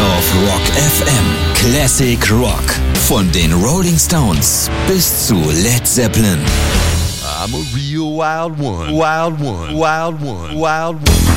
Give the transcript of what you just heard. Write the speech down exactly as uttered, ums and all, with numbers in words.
auf Rock F M. Classic Rock. Von den Rolling Stones bis zu Led Zeppelin. I'm a real wild one, wild one, wild one, wild one.